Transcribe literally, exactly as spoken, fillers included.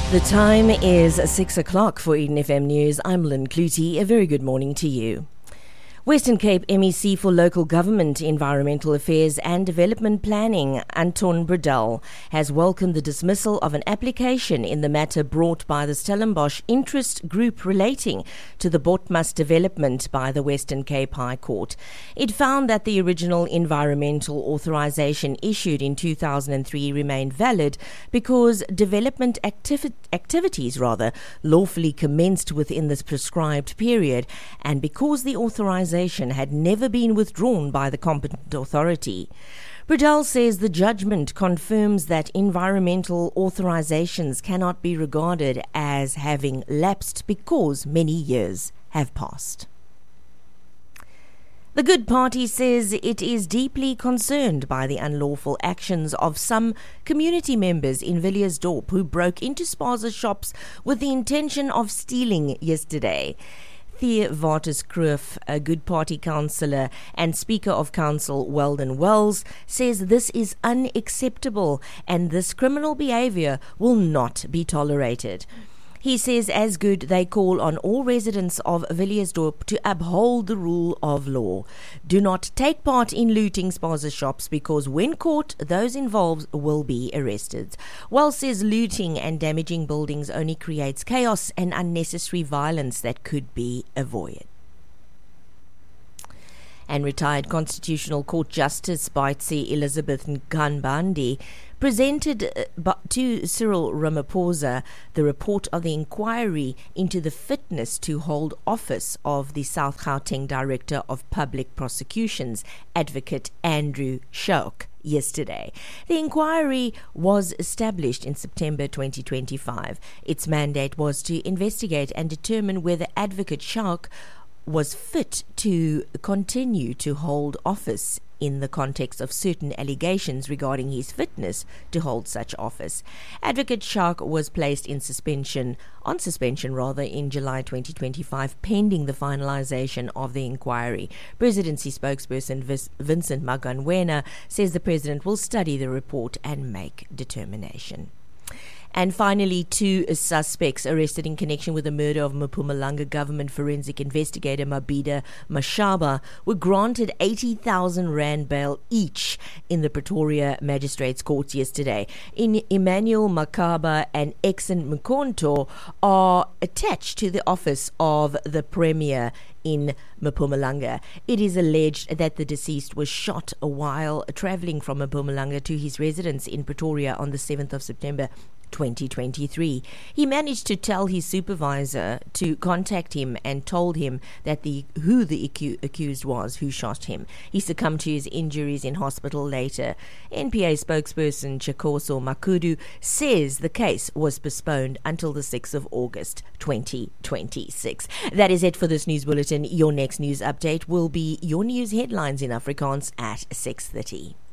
The time is six o'clock for Eden F M News. I'm Lynn Clutie. A very good morning to you. Western Cape M E C for Local Government, Environmental Affairs and Development Planning, Anton Bredell, has welcomed the dismissal of an application in the matter brought by the Stellenbosch interest group relating to the Botmas development by the Western Cape High Court. It found that the original environmental authorization issued in two thousand three remained valid because development activi- activities rather lawfully commenced within this prescribed period, and because the authorization had never been withdrawn by the competent authority. Bredell says the judgment confirms that environmental authorizations cannot be regarded as having lapsed because many years have passed. The Good Party says it is deeply concerned by the unlawful actions of some community members in Villiersdorp who broke into Spaza shops with the intention of stealing yesterday. Thea Waterskroof, a Good Party councillor and Speaker of Council Weldon Wells, says this is unacceptable and this criminal behaviour will not be tolerated. He says, as Good, they call on all residents of Villiersdorp to uphold the rule of law. Do not take part in looting Spaza shops because when caught, those involved will be arrested. Wells says looting and damaging buildings only creates chaos and unnecessary violence that could be avoided. And retired Constitutional Court Justice Baitsi Elizabeth Nkanbandi presented uh, to Cyril Ramaphosa the report of the inquiry into the fitness to hold office of the South Gauteng Director of Public Prosecutions, Advocate Andrew Shauk, yesterday. The inquiry was established in September twenty twenty-five. Its mandate was to investigate and determine whether Advocate Shauk was fit to continue to hold office in the context of certain allegations regarding his fitness to hold such office. Advocate Shauk was placed in suspension, on suspension rather, in July twenty twenty-five, pending the finalization of the inquiry. Presidency spokesperson Vis- Vincent Magwanwena says the president will study the report and make determination. And finally, two suspects arrested in connection with the murder of Mpumalanga government forensic investigator Mabida Mashaba were granted eighty thousand rand bail each in the Pretoria Magistrates Court yesterday. In Emmanuel Makaba and Exon Mkonto are attached to the office of the Premier in Mpumalanga. It is alleged that the deceased was shot while travelling from Mpumalanga to his residence in Pretoria on the seventh of September twenty twenty-three. He managed to tell his supervisor to contact him and told him that the who the acu- accused was who shot him. He succumbed to his injuries in hospital later. N P A spokesperson Chakoso Makudu says the case was postponed until the sixth of August twenty twenty-six. That is it for this news bulletin. Your next news update will be your news headlines in Afrikaans at six thirty.